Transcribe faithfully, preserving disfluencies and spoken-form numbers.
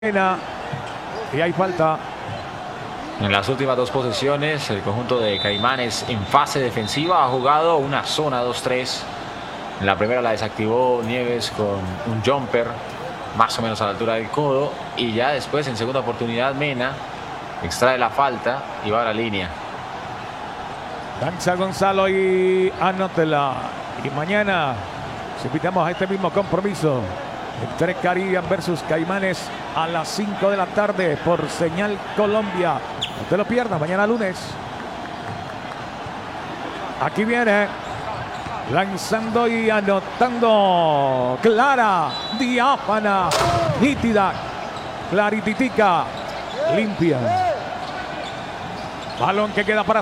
Y hay falta. En las últimas dos posesiones, el conjunto de Caimanes en fase defensiva ha jugado una zona dos tres. En la primera la desactivó Nieves con un jumper más o menos a la altura del codo. Y ya después, en segunda oportunidad, Mena extrae la falta y va a la línea. Danza Gonzalo y anótela. Y mañana, si invitamos a este mismo compromiso entre Caribbean versus Caimanes a las cinco de la tarde por Señal Colombia. No te lo pierdas, mañana lunes. Aquí viene, lanzando y anotando. Clara, diáfana, nítida, clarititica, limpia. Balón que queda para